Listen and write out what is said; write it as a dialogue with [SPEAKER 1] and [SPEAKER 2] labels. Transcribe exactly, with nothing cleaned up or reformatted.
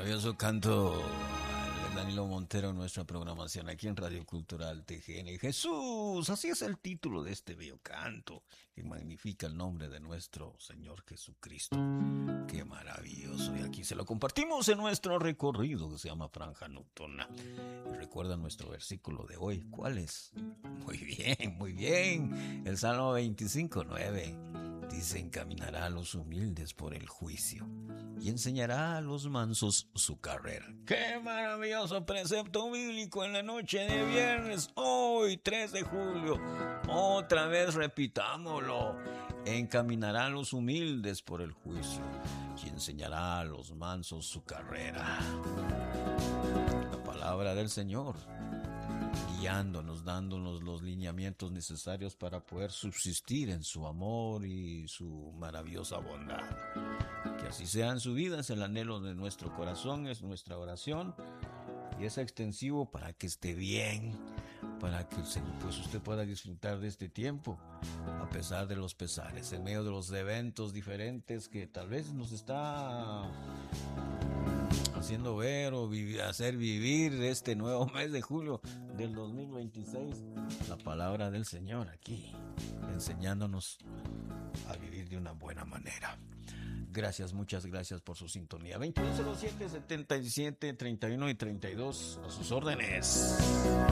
[SPEAKER 1] Maravilloso canto de Danilo Montero en nuestra programación aquí en Radio Cultural T G N. Jesús, así es el título de este bello canto que magnifica el nombre de nuestro Señor Jesucristo. Qué maravilloso. Y aquí se lo compartimos en nuestro recorrido que se llama Franja Nocturna. Y recuerda nuestro versículo de hoy. ¿Cuál es? Muy bien, muy bien. El Salmo veinticinco, nueve. Dice: encaminará a los humildes por el juicio y enseñará a los mansos su carrera. ¡Qué maravilloso precepto bíblico en la noche de viernes! Hoy, tres de julio. Otra vez repitámoslo. Encaminará a los humildes por el juicio y enseñará a los mansos su carrera. La palabra del Señor, guiándonos, dándonos los lineamientos necesarios para poder subsistir en su amor y su maravillosa bondad. Que así sea en su vida, es el anhelo de nuestro corazón, es nuestra oración y es extensivo para que esté bien, para que pues, usted pueda disfrutar de este tiempo a pesar de los pesares, en medio de los eventos diferentes que tal vez nos está haciendo ver o vivir, hacer vivir este nuevo mes de julio del dos mil veintiséis, la palabra del Señor aquí, enseñándonos a vivir de una buena manera. Gracias, muchas gracias por su sintonía. veintidós cero siete, setenta y siete, treinta y uno y treinta y dos, a sus órdenes.